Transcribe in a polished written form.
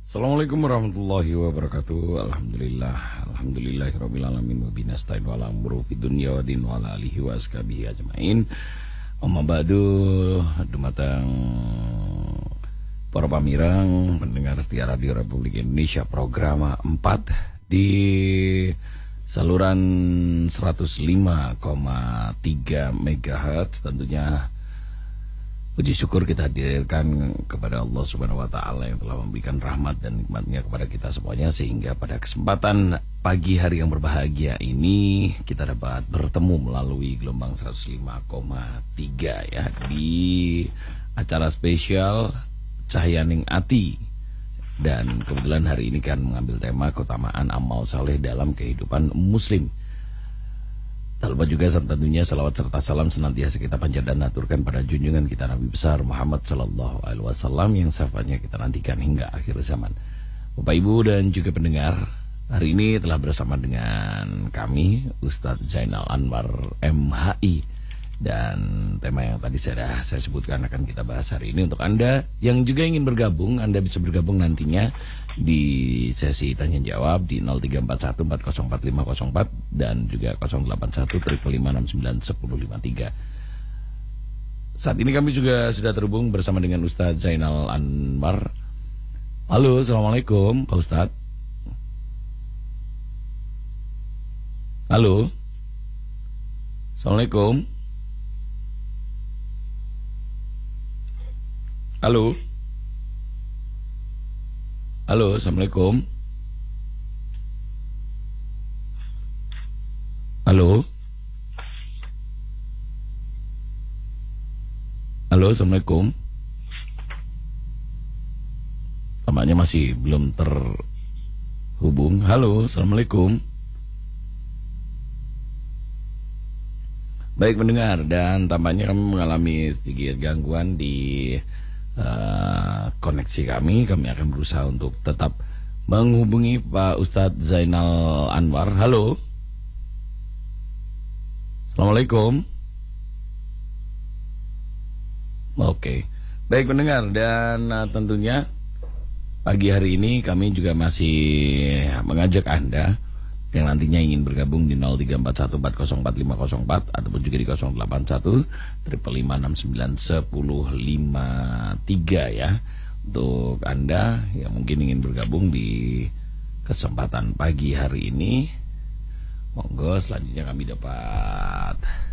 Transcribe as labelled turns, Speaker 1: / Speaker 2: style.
Speaker 1: Assalamualaikum warahmatullahi wabarakatuh. Alhamdulillahirabbil alamin wa binastain wa ala umuri fid dunya wa din wa ala alihi wa ashabihi ajmain. Amma ba'du, dumateng para pamirang pendengar setia Radio Republik Indonesia program 4 di saluran 105,3 MHz. Tentunya puji syukur kita hadirkan kepada Allah Subhanahu wa Ta'ala yang telah memberikan rahmat dan nikmatnya kepada kita semuanya, sehingga pada kesempatan pagi hari yang berbahagia ini kita dapat bertemu melalui gelombang 105,3 ya, di acara spesial Cahyaning Ati. Dan kebetulan hari ini kan mengambil tema keutamaan amal saleh dalam kehidupan muslim. Tak lupa juga tentunya salawat serta salam senantiasa kita panjatkan dan aturkan pada junjungan kita Nabi besar Muhammad Sallallahu Alaihi Wasallam yang syafaatnya kita nantikan hingga akhir zaman. Bapak Ibu dan juga pendengar, hari ini telah bersama dengan kami Ustadz Zainal Anwar MHI, dan tema yang tadi saya sebutkan akan kita bahas hari ini. Untuk Anda yang juga ingin bergabung, Anda bisa bergabung nantinya di sesi tanya jawab di 0341404504 dan juga 0815569153. Saat ini kami juga sudah terhubung bersama dengan Ustadz Zainal Anwar. Halo, assalamualaikum Pak Ustadz. Halo, assalamualaikum. Halo. Halo, assalamualaikum. Halo. Halo, assalamualaikum. Tampaknya masih belum terhubung. Halo, assalamualaikum. Baik pendengar, dan tampaknya kami mengalami sedikit gangguan di koneksi kami. Kami akan berusaha untuk tetap menghubungi Pak Ustadz Zainal Anwar. Halo, assalamualaikum. Oke, baik pendengar, dan tentunya pagi hari ini kami juga masih mengajak Anda yang nantinya ingin bergabung di 0341404504 ataupun juga di 0815569153 ya. Untuk Anda yang mungkin ingin bergabung di kesempatan pagi hari ini, monggo selanjutnya kami dapat